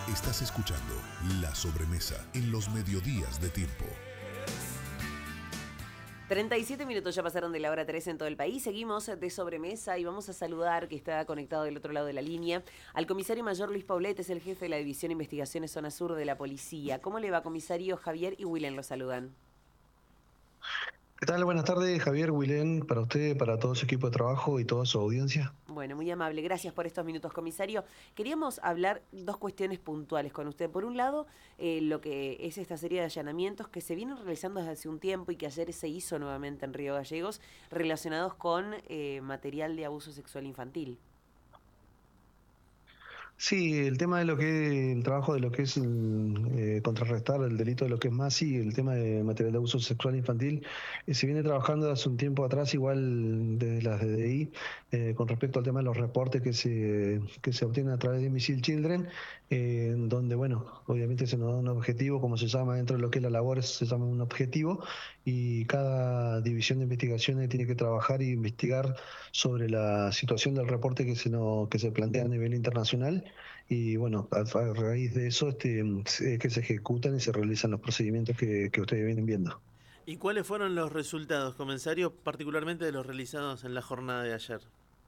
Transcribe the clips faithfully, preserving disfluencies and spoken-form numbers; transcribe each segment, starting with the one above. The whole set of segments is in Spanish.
Estás escuchando La Sobremesa en los mediodías de Tiempo. treinta y siete minutos ya pasaron de la hora tres en todo el país. Seguimos de sobremesa y vamos a saludar, que está conectado del otro lado de la línea, al comisario mayor Luis Paulet, es el jefe de la División de Investigaciones Zona Sur de la Policía. ¿Cómo le va, comisario? Javier y Willen lo saludan. ¿Qué tal? Buenas tardes, Javier, Wilén, para usted, para todo su equipo de trabajo y toda su audiencia. Bueno, muy amable. Gracias por estos minutos, comisario. Queríamos hablar dos cuestiones puntuales con usted. Por un lado, eh, lo que es esta serie de allanamientos que se vienen realizando desde hace un tiempo y que ayer se hizo nuevamente en Río Gallegos, relacionados con eh, material de abuso sexual infantil. Sí, el tema de lo que el trabajo de lo que es eh, contrarrestar el delito de lo que es MASI, el tema de material de abuso sexual infantil, eh, se viene trabajando hace un tiempo atrás, igual desde las D D I, eh, con respecto al tema de los reportes que se que se obtienen a través de Missile Children, eh, donde, bueno, obviamente se nos da un objetivo, como se llama dentro de lo que es la labor, se llama un objetivo, y cada división de investigaciones tiene que trabajar e investigar sobre la situación del reporte que se, nos, que se plantea a nivel internacional. Y bueno, a, a raíz de eso este, es que se ejecutan y se realizan los procedimientos que, que ustedes vienen viendo. ¿Y cuáles fueron los resultados, comisario, particularmente de los realizados en la jornada de ayer?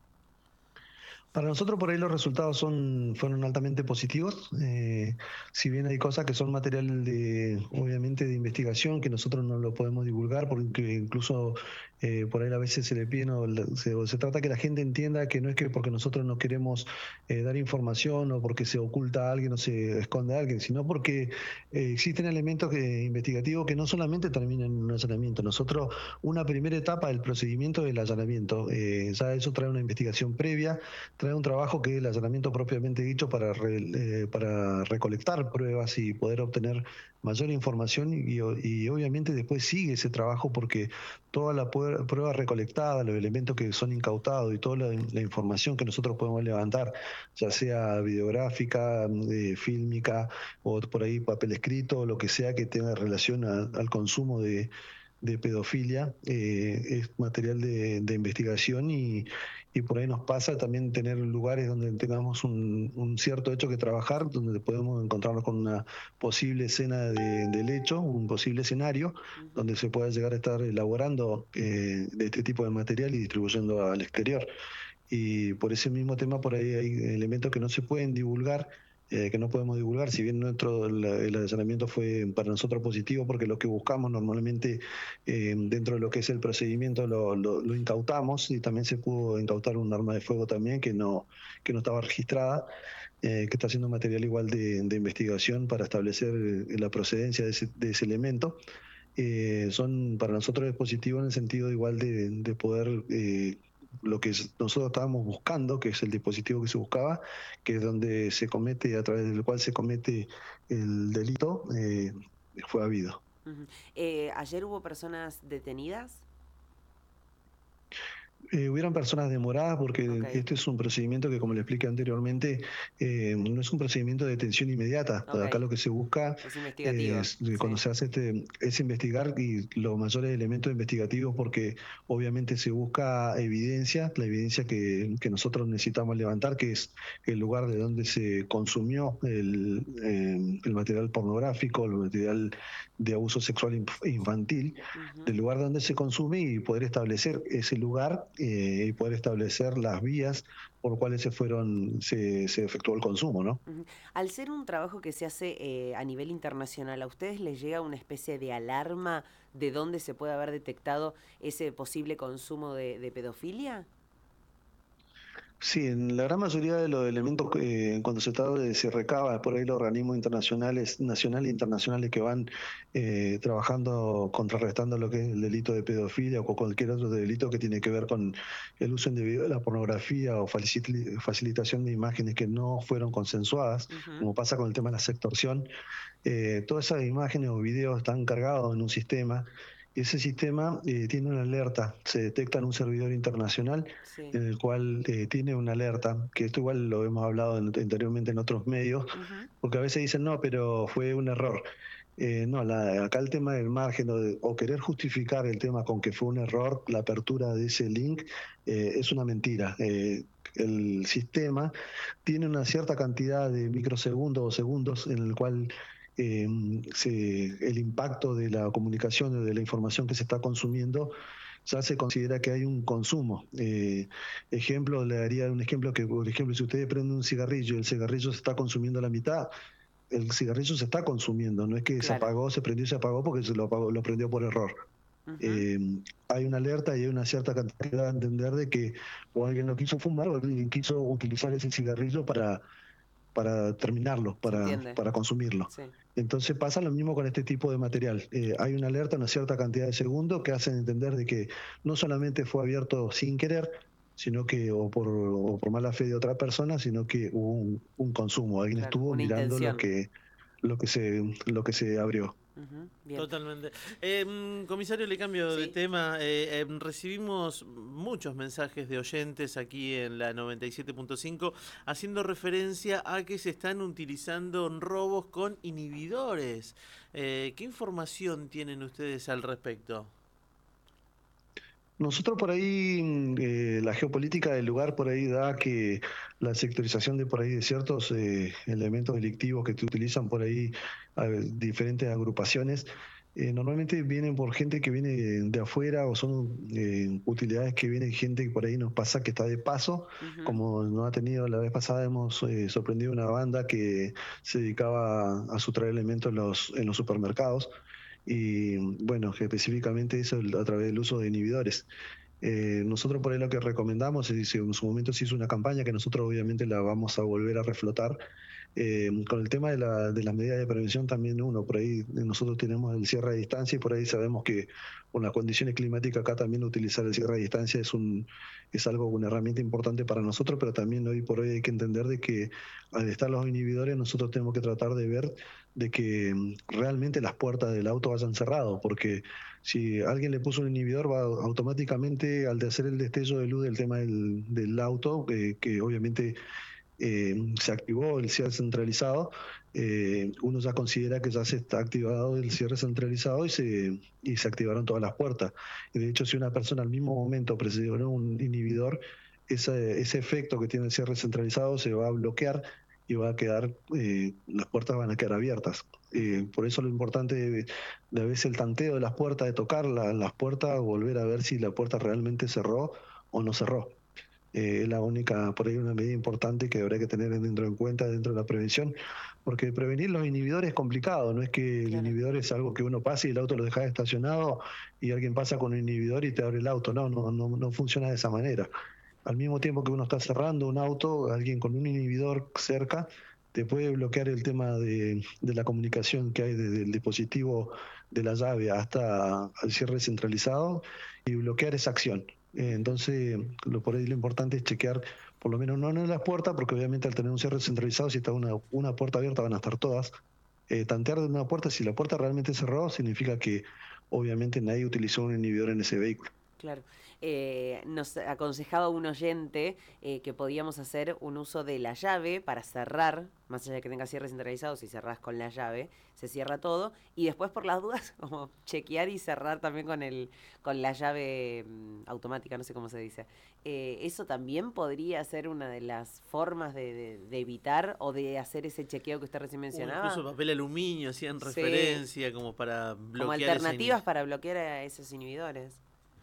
Para nosotros por ahí los resultados son fueron altamente positivos, eh, si bien hay cosas que son material de, obviamente, de investigación, que nosotros no lo podemos divulgar, porque incluso eh, por ahí a veces se le pide, o se, o se trata que la gente entienda que no es que porque nosotros no queremos eh, dar información o porque se oculta a alguien o se esconde a alguien, sino porque eh, existen elementos que, investigativos que no solamente terminan en un allanamiento. Nosotros, una primera etapa del procedimiento del allanamiento, eh, ya eso trae una investigación previa, trae un trabajo que es el allanamiento propiamente dicho para, re, eh, para recolectar pruebas y poder obtener mayor información y, y obviamente después sigue ese trabajo porque toda la prueba recolectada, los elementos que son incautados y toda la, la información que nosotros podemos levantar, ya sea videográfica, eh, fílmica o por ahí papel escrito, lo que sea que tenga relación a, al consumo de de pedofilia, eh, es material de, de investigación y, y por ahí nos pasa también tener lugares donde tengamos un, un cierto hecho que trabajar, donde podemos encontrarnos con una posible escena de, del hecho, un posible escenario, uh-huh, donde se pueda llegar a estar elaborando eh, de este tipo de material y distribuyendo al exterior. Y por ese mismo tema, por ahí hay elementos que no se pueden divulgar, Eh, que no podemos divulgar, si bien nuestro el, el allanamiento fue para nosotros positivo, porque lo que buscamos normalmente eh, dentro de lo que es el procedimiento lo, lo, lo incautamos, y también se pudo incautar un arma de fuego también que no, que no estaba registrada, eh, que está siendo material igual de, de investigación para establecer la procedencia de ese, de ese elemento. Eh, son para nosotros es positivo en el sentido igual de, de poder eh, lo que nosotros estábamos buscando, que es el dispositivo que se buscaba, que es donde se comete, a través del cual se comete el delito, eh, fue habido. Uh-huh. Eh, ¿Ayer hubo personas detenidas? Eh, hubieron personas demoradas porque okay. Este es un procedimiento que, como le expliqué anteriormente, eh, no es un procedimiento de detención inmediata. Okay. Acá lo que se busca es, investigativo. es cuando sí. se hace este es investigar y los mayores elementos investigativos, porque obviamente se busca evidencia, la evidencia que, que nosotros necesitamos levantar, que es el lugar de donde se consumió el, eh, el material pornográfico, el material de abuso sexual infantil, uh-huh, del lugar donde se consume y poder establecer ese lugar eh, y poder establecer las vías por cuales se fueron se, se efectuó el consumo, ¿no? Uh-huh. Al ser un trabajo que se hace eh, a nivel internacional, ¿a ustedes les llega una especie de alarma de dónde se puede haber detectado ese posible consumo de, de pedofilia? Sí, en la gran mayoría de los elementos eh, cuando se trata de, se recaba por ahí los organismos internacionales, nacionales e internacionales que van eh, trabajando, contrarrestando lo que es el delito de pedofilia o cualquier otro delito que tiene que ver con el uso indebido de la pornografía o facilitación de imágenes que no fueron consensuadas, uh-huh, como pasa con el tema de la sextorsión. Eh, todas esas imágenes o videos están cargados en un sistema. Y ese sistema eh, tiene una alerta, se detecta en un servidor internacional, sí, en el cual eh, tiene una alerta, que esto igual lo hemos hablado en, anteriormente en otros medios, uh-huh, porque a veces dicen, no, pero fue un error. Eh, no, la, acá el tema del margen o, de, o querer justificar el tema con que fue un error, la apertura de ese link, eh, es una mentira. Eh, el sistema tiene una cierta cantidad de microsegundos o segundos en el cual eh, se, el impacto de la comunicación o de la información que se está consumiendo ya se considera que hay un consumo. Eh, ejemplo, le daría un ejemplo que, por ejemplo, si ustedes prenden un cigarrillo y el cigarrillo se está consumiendo a la mitad, el cigarrillo se está consumiendo, no es que claro. se apagó, se prendió y se apagó porque se lo, apagó, lo prendió por error. Uh-huh. Eh, hay una alerta y hay una cierta cantidad de entender de que o alguien lo quiso fumar o alguien quiso utilizar ese cigarrillo para, para terminarlo, para, para consumirlo. Sí. Entonces pasa lo mismo con este tipo de material. Eh, hay una alerta, una cierta cantidad de segundos que hacen entender de que no solamente fue abierto sin querer, sino que o por, o por mala fe de otra persona, sino que hubo un, un consumo. Alguien claro, estuvo mirando intención. lo que lo que se lo que se abrió. Uh-huh, Totalmente. Eh, comisario, le cambio ¿Sí? de tema. Eh, eh, recibimos muchos mensajes de oyentes aquí en la noventa y siete punto cinco haciendo referencia a que se están utilizando robos con inhibidores. Eh, ¿Qué información tienen ustedes al respecto? Nosotros por ahí, eh, la geopolítica del lugar por ahí da que la sectorización de por ahí de ciertos eh, elementos delictivos que te utilizan por ahí a diferentes agrupaciones, eh, normalmente vienen por gente que viene de afuera o son eh, utilidades que vienen gente que por ahí nos pasa que está de paso, uh-huh. como nos ha tenido la vez pasada, hemos eh, sorprendido una banda que se dedicaba a sustraer elementos en los, en los supermercados. Y bueno, específicamente eso a través del uso de inhibidores. Eh, nosotros por ahí lo que recomendamos es, en su momento se hizo una campaña que nosotros obviamente la vamos a volver a reflotar. Eh, con el tema de, la, de las medidas de prevención también uno, por ahí nosotros tenemos el cierre de distancia y por ahí sabemos que con las condiciones climáticas acá también utilizar el cierre de distancia es un es algo, una herramienta importante para nosotros, pero también hoy por hoy hay que entender de que al estar los inhibidores nosotros tenemos que tratar de ver de que realmente las puertas del auto vayan cerrado, porque si alguien le puso un inhibidor va automáticamente al de hacer el destello de luz del tema del, del auto, eh, que obviamente Eh, se activó el cierre centralizado, eh, uno ya considera que ya se está activado el cierre centralizado y se, y se activaron todas las puertas. Y de hecho, si una persona al mismo momento presionó un inhibidor, ese, ese efecto que tiene el cierre centralizado se va a bloquear y va a quedar, eh, las puertas van a quedar abiertas. Eh, por eso lo importante de, de a veces el tanteo de las puertas, de tocar la, las puertas, volver a ver si la puerta realmente cerró o no cerró. Es eh, la única, por ahí una medida importante que habrá que tener dentro en cuenta dentro de la prevención, porque prevenir los inhibidores es complicado, no es que claro. el inhibidor es algo que uno pasa y el auto lo deja estacionado y alguien pasa con un inhibidor y te abre el auto, no, no, no, no funciona de esa manera. Al mismo tiempo que uno está cerrando un auto, alguien con un inhibidor cerca te puede bloquear el tema de, de la comunicación que hay desde el dispositivo de la llave hasta el cierre centralizado y bloquear esa acción. Eh, entonces, lo, por ahí lo importante es chequear, por lo menos no en las puertas, porque obviamente al tener un cierre centralizado, si está una, una puerta abierta van a estar todas. Eh, tantear de una puerta, si la puerta realmente cerró, significa que obviamente nadie utilizó un inhibidor en ese vehículo. Claro. Eh, nos aconsejaba un oyente eh, que podíamos hacer un uso de la llave para cerrar, más allá de que tenga cierre centralizado, si cerrás con la llave, se cierra todo, y después por las dudas, como chequear y cerrar también con el con la llave mm, automática, no sé cómo se dice. Eh, eso también podría ser una de las formas de, de, de evitar o de hacer ese chequeo que usted recién mencionaba. O incluso papel aluminio, hacían sí. referencia como para bloquear. Como alternativas para bloquear a esos inhibidores.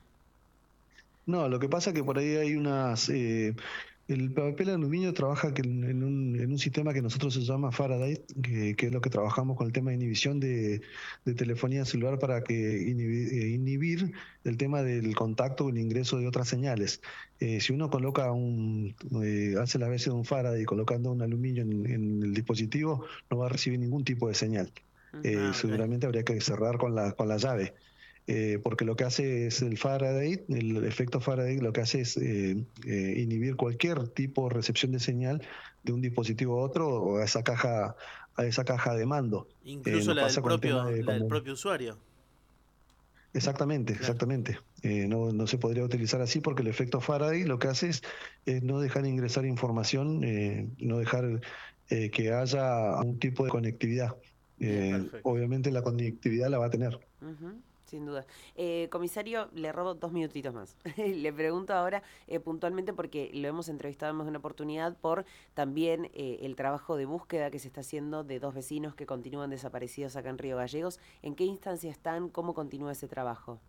No, lo que pasa es que por ahí hay unas... Eh, el papel aluminio trabaja que en, en, un, en un sistema que nosotros se llama Faraday, que, que es lo que trabajamos con el tema de inhibición de, de telefonía celular para que inhibir, eh, inhibir el tema del contacto o el ingreso de otras señales. Eh, si uno coloca un... Eh, hace las veces de un Faraday colocando un aluminio en, en el dispositivo, no va a recibir ningún tipo de señal. Eh, ah, okay. Seguramente habría que cerrar con la, con la llave. Eh, porque lo que hace es el Faraday, el efecto Faraday lo que hace es eh, eh, inhibir cualquier tipo de recepción de señal de un dispositivo a otro o a esa caja, a esa caja de mando. Incluso eh, la, del propio, de la del propio usuario. Exactamente, claro. exactamente. Eh, no, no se podría utilizar así porque el efecto Faraday lo que hace es, es no dejar ingresar información, eh, no dejar eh, que haya un tipo de conectividad. Eh, obviamente la conectividad la va a tener. Uh-huh. Sin duda. Eh, comisario, le robo dos minutitos más. Le pregunto ahora eh, puntualmente, porque lo hemos entrevistado en más de una oportunidad, por también eh, el trabajo de búsqueda que se está haciendo de dos vecinos que continúan desaparecidos acá en Río Gallegos. ¿En qué instancia están? ¿Cómo continúa ese trabajo?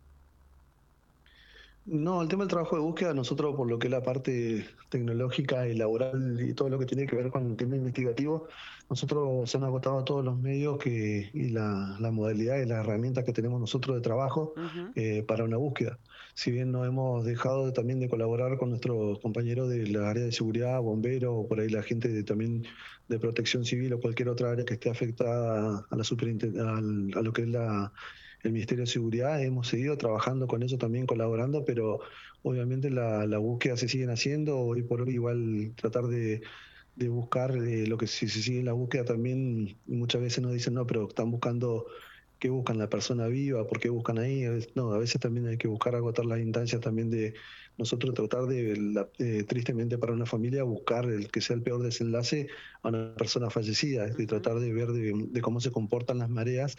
No, el tema del trabajo de búsqueda, nosotros por lo que es la parte tecnológica y laboral y todo lo que tiene que ver con el tema investigativo, nosotros se han agotado todos los medios que, y la, la modalidad y las herramientas que tenemos nosotros de trabajo Uh-huh. eh, para una búsqueda. Si bien no hemos dejado de, también de colaborar con nuestros compañeros de la área de seguridad, bomberos, o por ahí la gente de, también de protección civil o cualquier otra área que esté afectada a la superinten- al- a lo que es la el Ministerio de Seguridad, hemos seguido trabajando con eso también, colaborando, pero obviamente la, la búsqueda se siguen haciendo, hoy por hoy igual tratar de, de buscar eh, lo que si se sigue en la búsqueda también, muchas veces nos dicen, no, pero están buscando, ¿qué buscan? La persona viva, ¿por qué buscan ahí? A veces, no, a veces también hay que buscar agotar las instancias también de nosotros tratar de, la, eh, tristemente para una familia, buscar el que sea el peor desenlace a una persona fallecida, es decir, Uh-huh. tratar de ver de, de cómo se comportan las mareas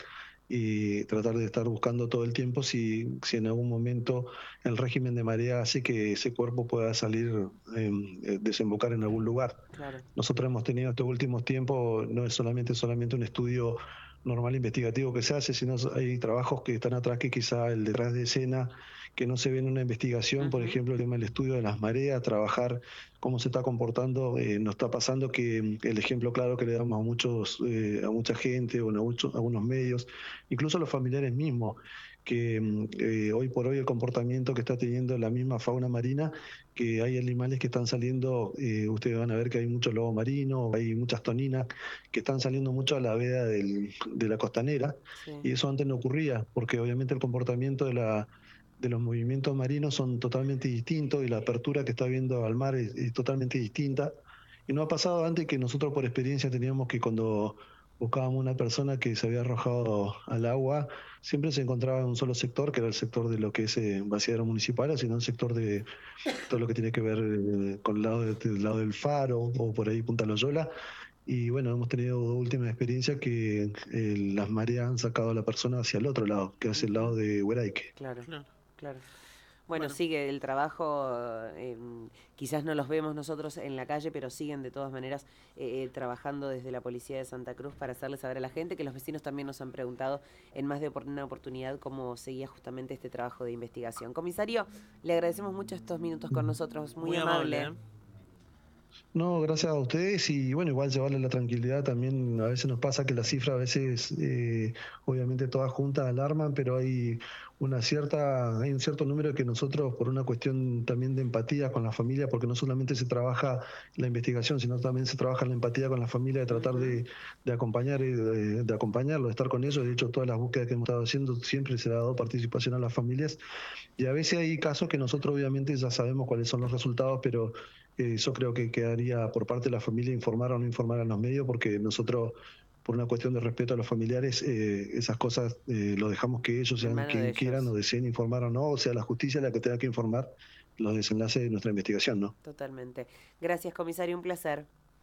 y tratar de estar buscando todo el tiempo si, si en algún momento el régimen de marea hace que ese cuerpo pueda salir, eh, desembocar en algún lugar. Claro. Nosotros hemos tenido estos últimos tiempos, no es solamente, solamente un estudio normal investigativo que se hace, sino hay trabajos que están atrás que quizá el detrás de escena, que no se ve en una investigación, Uh-huh. por ejemplo, el tema del estudio de las mareas, trabajar cómo se está comportando, eh, nos está pasando que el ejemplo claro que le damos a muchos, eh, a mucha gente o a, muchos, a algunos medios, incluso a los familiares mismos, que eh, hoy por hoy el comportamiento que está teniendo la misma fauna marina, que hay animales que están saliendo, eh, ustedes van a ver que hay mucho lobo marino, hay muchas toninas que están saliendo mucho a la veda del, de la costanera, Sí. y eso antes no ocurría, porque obviamente el comportamiento de la de los movimientos marinos son totalmente distintos y la apertura que está viendo al mar es, es totalmente distinta. Y no ha pasado antes que nosotros por experiencia teníamos que cuando buscábamos una persona que se había arrojado al agua, siempre se encontraba en un solo sector, que era el sector de lo que es eh, vaciaderos municipales, sino el sector de todo lo que tiene que ver eh, con el lado, de, del lado del Faro o por ahí Punta Loyola. Y bueno, hemos tenido última experiencia que eh, las mareas han sacado a la persona hacia el otro lado, que es el lado de Hueraique. Claro, Claro. claro. Bueno, Bueno. sigue el trabajo, eh, quizás no los vemos nosotros en la calle, pero siguen de todas maneras eh, trabajando desde la Policía de Santa Cruz para hacerle saber a la gente, que los vecinos también nos han preguntado en más de una oportunidad cómo seguía justamente este trabajo de investigación. Comisario, le agradecemos mucho estos minutos con nosotros, muy, Muy amable. amable, ¿eh? No, gracias a ustedes y bueno, igual llevarle la tranquilidad también. A veces nos pasa que las cifras a veces, eh, obviamente todas juntas alarman, pero hay una cierta, hay un cierto número que nosotros por una cuestión también de empatía con la familia, porque no solamente se trabaja la investigación, sino también se trabaja la empatía con la familia, de tratar Uh-huh. de, de acompañar, eh, de, de acompañarlo, de estar con ellos. De hecho, todas las búsquedas que hemos estado haciendo siempre se le ha dado participación a las familias. Y a veces hay casos que nosotros obviamente ya sabemos cuáles son los resultados, pero eh, yo creo que quedaría por parte de la familia informar o no informar a los medios, porque nosotros, por una cuestión de respeto a los familiares, eh, esas cosas eh, lo dejamos que ellos En sean manos de quien quieran o ellos. deseen informar o no, o sea la justicia la que tenga que informar los desenlaces de nuestra investigación, ¿no? Totalmente. Gracias, comisario, un placer.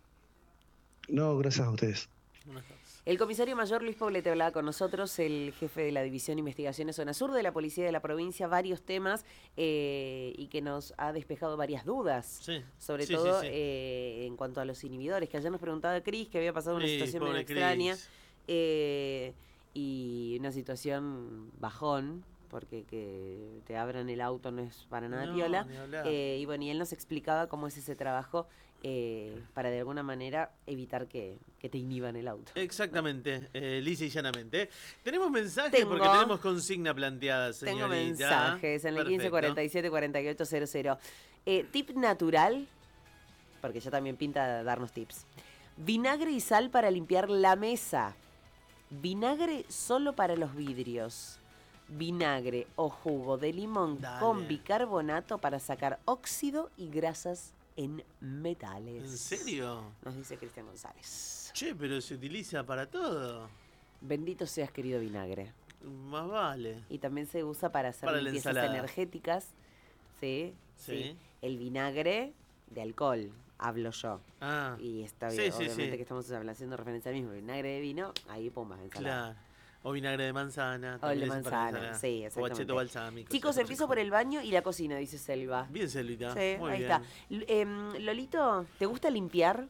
No, gracias a ustedes. Buenas tardes. El comisario mayor Luis Poblete hablaba con nosotros, el jefe de la División de Investigaciones Zona Sur de la Policía de la Provincia, varios temas eh, y que nos ha despejado varias dudas, Sí, sobre sí, todo sí, sí. Eh, en cuanto a los inhibidores, que ayer nos preguntaba Cris que había pasado una Sí, situación medio pobre extraña Cris. eh, y una situación bajón, porque que te abran el auto no es para nada No, piola. ni hablar. Eh, y bueno, y él nos explicaba cómo es ese trabajo eh, para de alguna manera evitar que, que te inhiban el auto. Exactamente, eh, lisa y llanamente. Tenemos mensajes Tengo. porque tenemos consigna planteada, señorita. Tengo mensajes en el Perfecto. quince cuarenta y siete cuarenta y ocho cero cero. Eh, tip natural, porque ya también pinta darnos tips. Vinagre y sal para limpiar la mesa. Vinagre solo para los vidrios. Vinagre o jugo de limón Dale. con bicarbonato para sacar óxido y grasas en metales. ¿En serio? Nos dice Cristian González. Che, pero se utiliza para todo. Bendito seas, querido vinagre. Más vale. Y también se usa para hacer Para la limpiezas ensalada. energéticas. ¿Sí? Sí. El vinagre de alcohol, hablo yo. Ah, Y está Sí, bien, sí, obviamente sí. que estamos haciendo referencia al mismo. Vinagre de vino, ahí pumba, ensalada. claro. O vinagre de manzana. O el de también es para manzana, ensalada. sí, O exactamente. acheto balsámico. Chicos, sí, empiezo por el baño y la cocina, dice Selva. Bien, Selvita. Sí, Muy ahí bien. está. L- em, Lolito, ¿te gusta limpiar?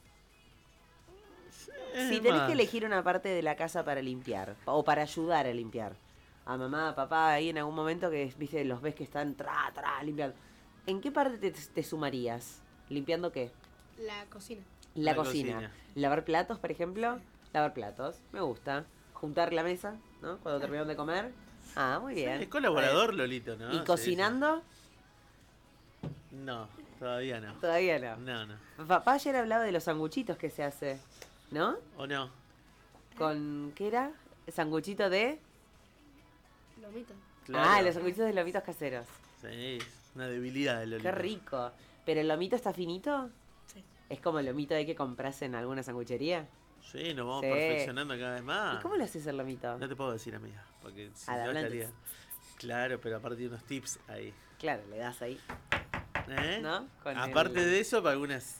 Es Si tenés más, que elegir una parte de la casa para limpiar, o para ayudar a limpiar, a mamá, a papá, ahí en algún momento que viste los ves que están tra, tra, limpiando, ¿en qué parte te, te sumarías? ¿Limpiando qué? La cocina. La, La cocina. cocina. ¿Lavar platos, por ejemplo? Lavar platos, me gusta. Juntar la mesa, ¿no? Cuando terminaron de comer. Ah, muy bien. Es colaborador, Lolito, ¿no? ¿Y Sí, cocinando? sí. No, todavía no. Todavía no. No, no. Papá ayer hablaba de los sanguchitos que se hace, ¿no? ¿O no? Con, ¿qué era? Sanguchito de... Lomito. Ah, los sanguchitos de lomitos caseros. Sí, es una debilidad de Lolito. Qué rico. ¿Pero el lomito está finito? Sí. ¿Es como el lomito de que compras en alguna sanguchería? Sí, nos vamos Sí. perfeccionando cada vez más. ¿Y cómo le haces el lomito? No te puedo decir, amiga, porque si A la no blanca. estaría... Claro, pero aparte de unos tips ahí. Claro, le das ahí, ¿Eh? ¿no? Con Aparte el- de eso, para algunas...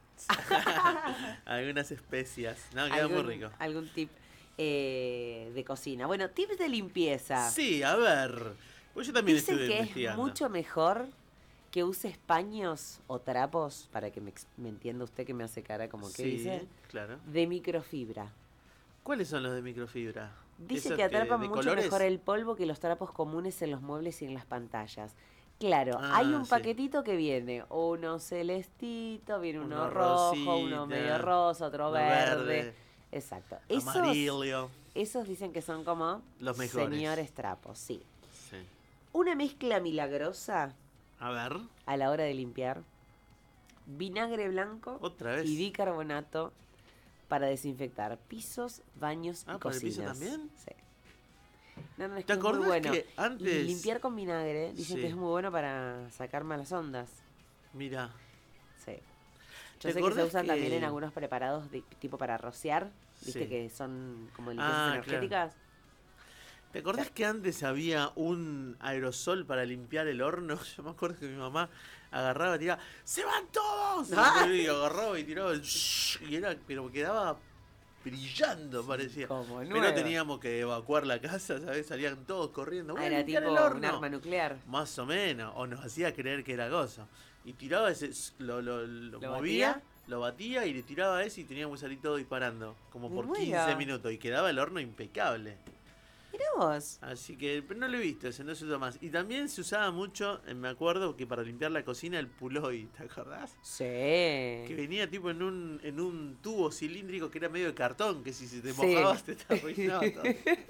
algunas especias. No, queda muy algún- rico. Algún tip eh, de cocina. Bueno, tips de limpieza. Sí, a ver. Pues yo también Dicen estuve que es investigando. mucho mejor que uses paños o trapos, para que me, ex- me entienda usted que me hace cara como que Sí, dice, claro. de microfibra. ¿Cuáles son los de microfibra? Dice ¿Esos que atrapan de mucho colores? mejor el polvo que los trapos comunes en los muebles y en las pantallas. Claro, Ah, hay un sí. paquetito que viene uno celestito, viene uno, Uno rojo, rosita, uno medio rosa, otro uno verde. verde, Exacto. Esos, Amarillo. esos dicen que son como Los mejores. señores trapos, sí. Sí. Una mezcla milagrosa A ver, a la hora de limpiar. Vinagre blanco otra vez. y bicarbonato para desinfectar pisos, baños Ah, y ¿para el piso cocinas. también? Sí. No, no, es ¿Te que es muy acordás bueno. que antes... Y limpiar con vinagre dicen Sí. que es muy bueno para sacar malas ondas. Mira, Sí. ¿Te Yo sé que se acordás usan también que- en algunos preparados de tipo para rociar, viste Sí. que son como limpiezas Ah, energéticas. ¿te acordás que antes había un aerosol para limpiar el horno? Yo me acuerdo que mi mamá agarraba y tiraba, ¡se van todos! Ah. Y agarraba y tiraba el shhh, y era, pero quedaba brillando, parecía. Como Pero nueva. teníamos que evacuar la casa, ¿sabes? Salían todos corriendo. Ah, "Voy a era limpiar tipo el horno". un arma nuclear. Más o menos, o nos hacía creer que era gozo. Y tiraba ese, lo, lo, lo ¿Lo movía, batía? lo batía y le tiraba ese y teníamos que salir todo disparando. Como Me por muero. quince minutos. Y quedaba el horno impecable. Mirá vos. Así que pero no lo he visto, ese no se usa más. Y también se usaba mucho, eh, me acuerdo que para limpiar la cocina, el puloy, ¿te acordás? Sí. Que venía tipo en un, en un tubo cilíndrico que era medio de cartón, que si se te Sí. mojabas te arruinaba todo.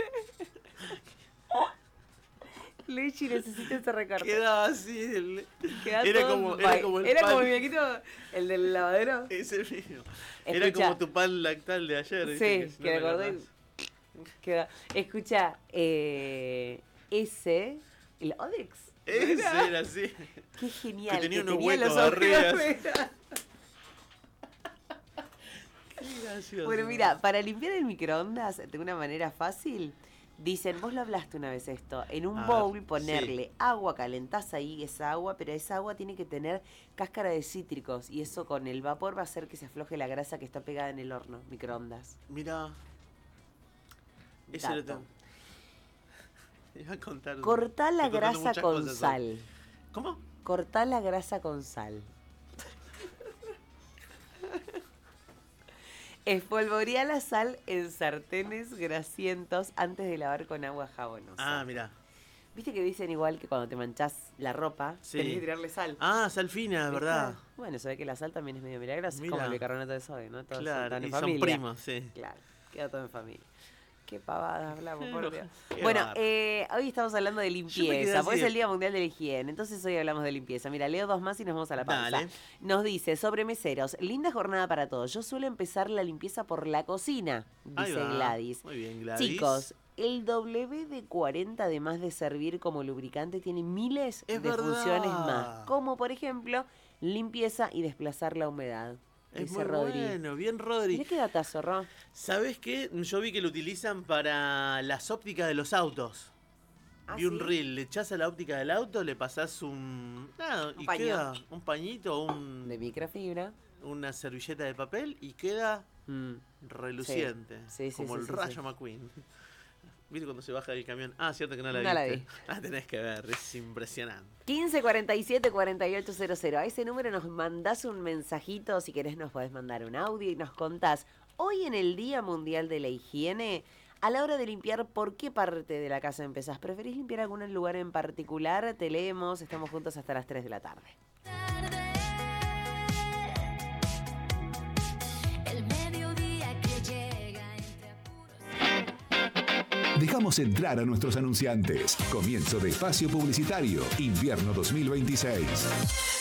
Luigi necesita ese recorte. Quedaba así. el- Queda era, todo como, ba- era como el era como pan. el muñequito, el del lavadero. Ese mismo. Era Escucha. como tu pan lactal de ayer. Sí, ¿viste? si no que me recordé. acordás. Queda. Escucha, eh, ese, el Odex. Ese ¿Era? era así. Qué genial. Que tenía unos los huecos agujeros arriba. afuera. Qué gracioso. Bueno, mira, para limpiar el microondas de una manera fácil, dicen, vos lo hablaste una vez esto, en un A bowl ver, ponerle sí. agua, calentás ahí esa agua, pero esa agua tiene que tener cáscara de cítricos y eso con el vapor va a hacer que se afloje la grasa que está pegada en el horno, microondas. Mira. Ese lo Dato. tengo. Iba a contar. Cortá la estoy contando grasa muchas con cosas hoy. sal. ¿Cómo? Cortá la grasa con sal. Espolvoreá la sal en sartenes grasientos antes de lavar con agua jabonosa. Ah, mira. Viste que dicen igual que cuando te manchás la ropa, Sí. tenés que tirarle sal. Ah, salfina, ¿Viste? ¿verdad? Bueno, se ve que la sal también es medio milagrosa, es como Mira. el bicarbonato de sodio, ¿no? Todos Claro, están en y son familia. primos, sí. Claro, queda todo en familia. Qué pavadas hablamos, Qué por lo- Dios. qué Bueno, bárbaro. eh, hoy estamos hablando de quedé limpieza, así porque es de- el Día Mundial de la Higiene, entonces hoy hablamos de limpieza. Mira, leo dos más y nos vamos a la pausa. Dale. Nos dice, sobre meseros, linda jornada para todos. Yo suelo empezar la limpieza por la cocina, Ahí dice va. Gladys. Muy bien, Gladys. Chicos, el W D cuarenta, además de servir como lubricante, tiene miles Es de verdad. funciones más, como por ejemplo, limpieza y desplazar la humedad. Es dice muy Rodri. bueno, bien Rodri. Mirá qué datazo, Ro. ¿Sabes qué? Yo vi que lo utilizan para las ópticas de los autos. ¿Ah, Vi un sí? reel, le echás a la óptica del auto, le pasás un... Nada, Un y paño. queda un pañito, un, De microfibra. una servilleta de papel y queda Mm. reluciente. Sí, sí, como sí, el sí, rayo sí. McQueen. ¿Viste cuando se baja del camión? Ah, cierto que no la No la viste. vi. Ah, tenés que ver, es impresionante. quince cuarenta y siete cuarenta y ocho cero cero. A ese número nos mandás un mensajito, si querés nos podés mandar un audio y nos contás, hoy en el Día Mundial de la Higiene, a la hora de limpiar, ¿por qué parte de la casa empezás? ¿Preferís limpiar algún lugar en particular? Te leemos, estamos juntos hasta las tres de la tarde. Dejamos entrar a nuestros anunciantes. Comienzo de espacio publicitario, invierno dos mil veintiséis.